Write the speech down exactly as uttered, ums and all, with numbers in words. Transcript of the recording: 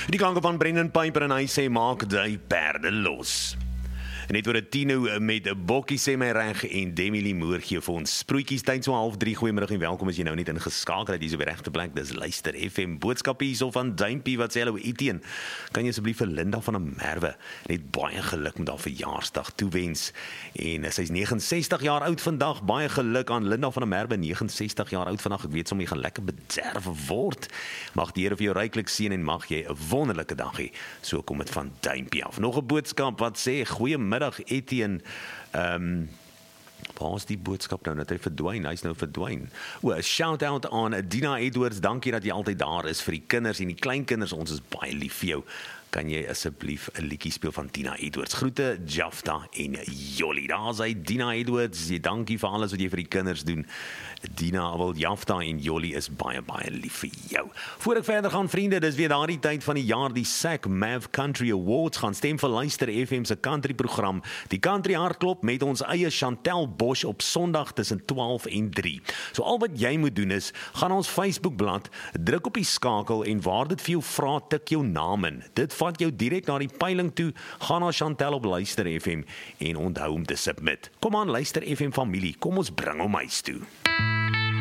Die klanke van Brendan Piper en hy sê maak die perde los. Net oor 'n Tino met 'n bokkie sê my reg en Demi Limoor gee vir ons sproetjies tyd so half drie. Goeiemiddag en welkom as jy nou net ingeskakel het hier so by regte plek. Dis Luister F M boodskappe hierso van Duimpie wat sê hallo Etienne. Kan jy asseblief vir Linda van der Merwe net baie geluk met haar verjaarsdag toewens. En sy's negenensestig jaar oud vandag. Baie geluk aan Linda van der Merwe, negenensestig jaar oud vandag. Ek weet sommer jy gaan lekker bederf word. Mag die Here vir jou ryklik seën en mag jy 'n wonderlike dag hê. So kom dit van Duimpie af. Nog 'n boodskap wat sê goeiemiddag Etienne, ehm um, waar is die boodskap nou, dat hy verdwyn, hy's nou verdwyn. O, 'n shout out aan Dina Edwards, dankie dat jy altyd daar is vir die kinders en die kleinkinders, ons is baie lief vir jou. Kan jy asseblief 'n liedjie speel van Dina Edwards? Groete Jafta en Jolly. Daar's hy, Dina Edwards. Jy dankie vir alles wat jy vir die kinders doen. Dina, wel Jafta en Jolly is baie baie lief vir jou. Voor ek verder gaan vriende, dis weer daardie tyd van die jaar die S A C Mav Country Awards gaan stem vir Luister F M se country program. Die Country Hardklop met ons eie Chantel Bosch op Sondag tussen twaalf en drie. So al wat jy moet doen is, gaan ons Facebookblad, druk op die skakel en waar dit vir jou vra, tik jou naam in. Dit vat jou direk na die peiling toe, gaan na Chantel op Luister F M en onthou om te submit. Kom aan Luister F M familie, kom ons bring hom huis toe.